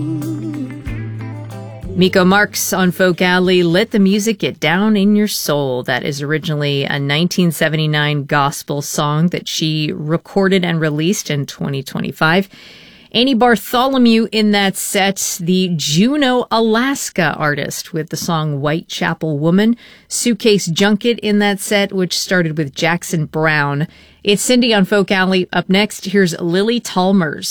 Miko Marks on Folk Alley, Let the Music Get Down in Your Soul. That is originally a 1979 gospel song that she recorded and released in 2025. Annie Bartholomew in that set, the Juneau, Alaska artist with the song Whitechapel Woman. Suitcase Junket in that set, which started with Jackson Browne. It's Cindy on Folk Alley. Up next, here's Lily Talmers.